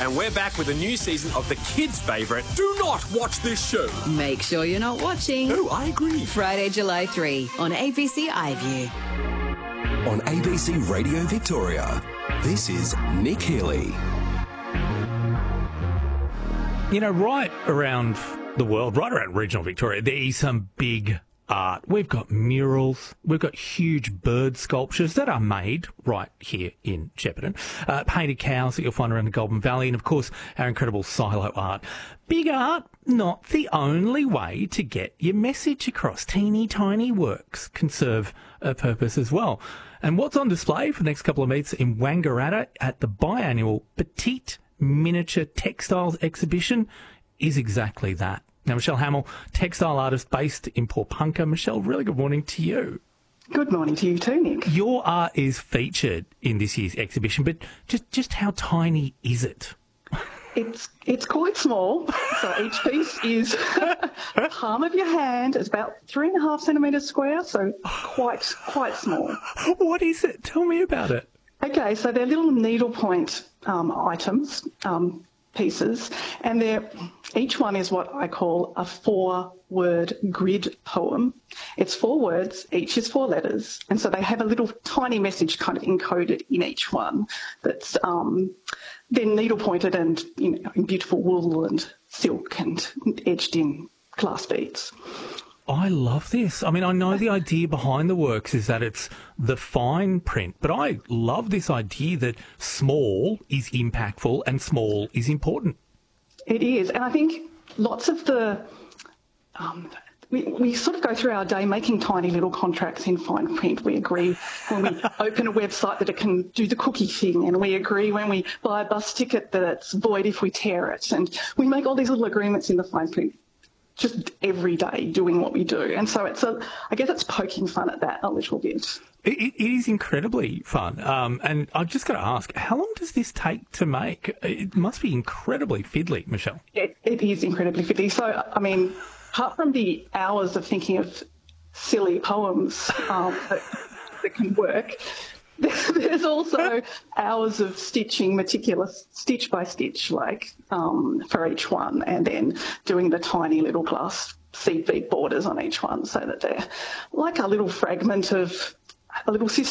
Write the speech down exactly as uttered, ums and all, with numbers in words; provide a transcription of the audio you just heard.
And we're back with a new season of the kids' favourite, Do Not Watch This Show. Make sure you're not watching. Oh, I agree. Friday, July third on A B C iView. On A B C Radio Victoria, this is Nick Healy. You know, right around the world, right around regional Victoria, there is some big art. We've got murals, we've got huge bird sculptures that are made right here in Shepparton, uh, painted cows that you'll find around the Goulburn Valley, and of course our incredible silo art. Big art, not the only way to get your message across. Teeny tiny works can serve a purpose as well. And what's on display for the next couple of meets in Wangaratta at the biannual Petite Miniature Textiles exhibition is exactly that. Now, Michelle Hamill, textile artist based in Pawnpukka. Michelle, really good morning to you. Good morning to you too, Nick. Your art is featured in this year's exhibition, but just, just how tiny is it? It's it's quite small. So each piece is palm of your hand. It's about three and a half centimetres square, so quite quite small. What is it? Tell me about it. Okay, so they're little needlepoint um, items, um, pieces, and they're each one is what I call a four-word grid poem. It's four words, each is four letters, and so they have a little tiny message kind of encoded in each one that's um, then needle-pointed and, you know, in beautiful wool and silk and edged in glass beads. I love this. I mean, I know the idea behind the works is that it's the fine print, but I love this idea that small is impactful and small is important. It is, and I think lots of the, um, we, we sort of go through our day making tiny little contracts in fine print. We agree when we open a website that it can do the cookie thing, and we agree when we buy a bus ticket that it's void if we tear it, and we make all these little agreements in the fine print just every day doing what we do. And so it's a, I guess it's poking fun at that a little bit. It, it is incredibly fun. Um, and I've just got to ask, how long does this take to make? It must be incredibly fiddly, Michelle. It, it is incredibly fiddly. So, I mean, apart from the hours of thinking of silly poems um, that, that can work, there's also hours of stitching, meticulous stitch by stitch, like um, for each one, and then doing the tiny little glass seed bead borders on each one so that they're like a little fragment of, a little sister